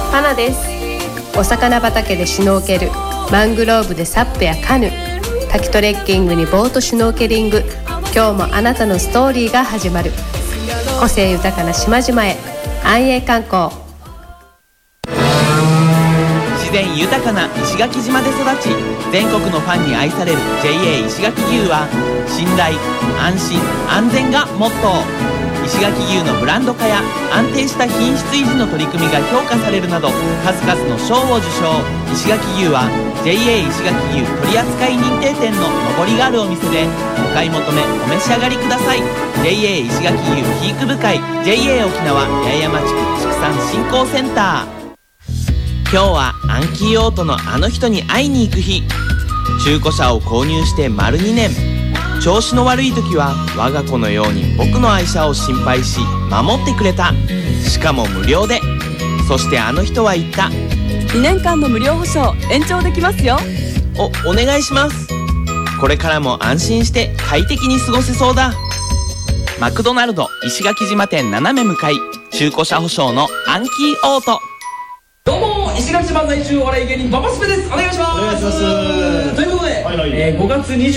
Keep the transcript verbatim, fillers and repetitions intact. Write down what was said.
パナです。お魚畑でシュノーケル、マングローブでサップやカヌ、滝トレッキングにボートシュノーケリング。今日もあなたのストーリーが始まる。個性豊かな島々へ、安永観光。 自然豊かな石垣島で育ち、全国のファンに愛される ジェイエー 石垣牛は信頼、安心、安全がモットー。石垣牛のブランド化や安定した品質維持の取り組みが評価されるなど、数々の賞を受賞。石垣牛は ジェイエー 石垣牛取扱認定店の上りがあるお店でお買い求めお召し上がりください。 ジェイエー 石垣牛肥育部会 ジェイエー 沖縄八重山地区畜産振興センター。今日はアンキーオートのあの人に会いに行く日。中古車を購入して丸にねん。調子の悪い時は我が子のように僕の愛車を心配し守ってくれた。しかも無料で。そしてあの人は言った。 にねんかんの無料保証延長できますよ。 お、お願いします。これからも安心して快適に過ごせそうだ。マクドナルド石垣島店斜め向かい、中古車保証のアンキーオート。 どうも、石垣島在住お笑い芸人ババスペです。お願いします。 お願いします。 ということで、 はいはい、 えー、ごがつにじゅう